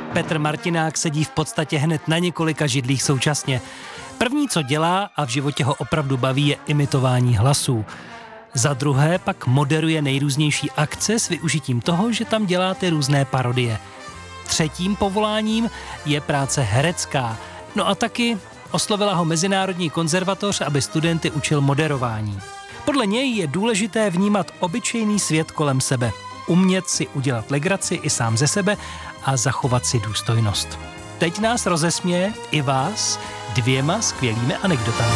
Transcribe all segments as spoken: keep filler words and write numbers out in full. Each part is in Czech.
Petr Martinák sedí v podstatě hned na několika židlích současně. První, co dělá a v životě ho opravdu baví, je imitování hlasů. Za druhé pak moderuje nejrůznější akce s využitím toho, že tam dělá ty různé parodie. Třetím povoláním je práce herecká. No a taky oslovila ho Mezinárodní konzervatoř, aby studenty učil moderování. Podle něj je důležité vnímat obyčejný svět kolem sebe, umět si udělat legraci i sám ze sebe a zachovat si důstojnost. Teď nás rozesměje i vás dvěma skvělými anekdotami.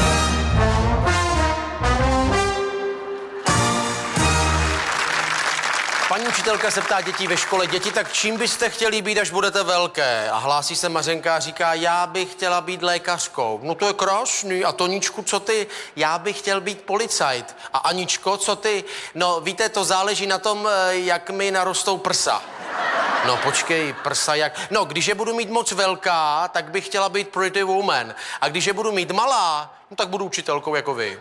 Paní učitelka se ptá dětí ve škole: děti, tak čím byste chtěli být, až budete velké? A hlásí se Mařenka a říká: já bych chtěla být lékařkou. No to je krásný. A Toníčku, co ty? Já bych chtěl být policajt. A Aničko, co ty? No víte, to záleží na tom, jak mi narostou prsa. No počkej, prsa jak... No, když je budu mít moc velká, tak bych chtěla být pretty woman. A když je budu mít malá, no tak budu učitelkou jako vy.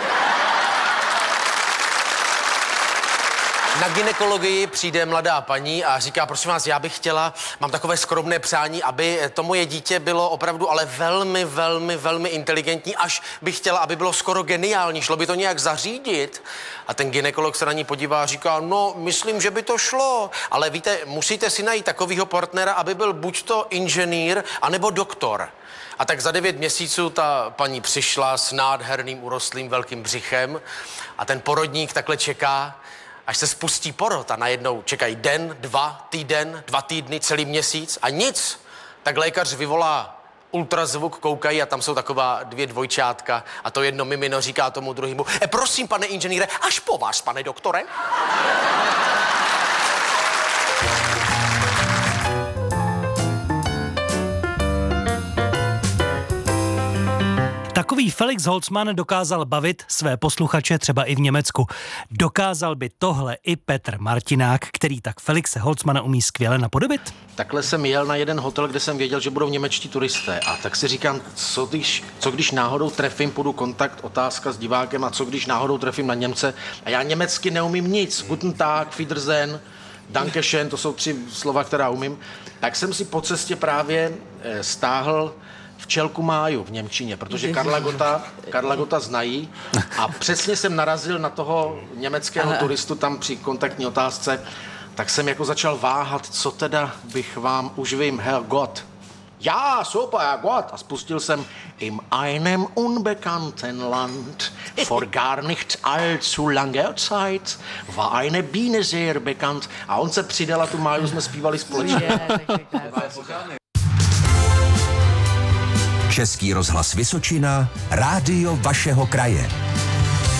Na gynekologii přijde mladá paní a říká: prosím vás, já bych chtěla, mám takové skromné přání, aby to moje dítě bylo opravdu ale velmi, velmi, velmi inteligentní, až bych chtěla, aby bylo skoro geniální. Šlo by to nějak zařídit? A ten gynekolog se na ní podívá a říká: no, myslím, že by to šlo, ale víte, musíte si najít takovýho partnera, aby byl buď to inženýr, anebo doktor. A tak za devět měsíců ta paní přišla s nádherným urostlým velkým břichem a ten porodník takhle čeká, až se spustí porod a najednou čekají den, dva, týden, dva týdny, celý měsíc a nic. Tak lékař vyvolá ultrazvuk, koukají a tam jsou taková dvě dvojčátka a to jedno mimino říká tomu druhému: e, prosím, pane inženýre, až po vás, pane doktore. Takový Felix Holzmann dokázal bavit své posluchače třeba i v Německu. Dokázal by tohle i Petr Martinák, který tak Felixe Holzmanna umí skvěle napodobit? Takhle jsem jel na jeden hotel, kde jsem věděl, že budou němečtí turisté. A tak si říkám, co když, co když náhodou trefím, půjdu kontakt, otázka s divákem, a co když náhodou trefím na Němce. A já německy neumím nic. Guten Tag, Wiedersehen, Dankeschön, to jsou tři slova, která umím. Tak jsem si po cestě právě eh, stáhl včelku máju v němčině, protože Karla Gotta, Karla Gotta znají a přesně jsem narazil na toho německého turistu tam při kontaktní otázce, tak jsem jako začal váhat, co teda bych vám už vím, Herr Gott. Ja, super, Herr Gott. A spustil jsem im einem unbekannten Land vor gar nicht allzu langer Zeit war eine Biene sehr bekannt. A on se přidal a tu máju jsme zpívali společně. Český rozhlas Vysočina, rádio vašeho kraje.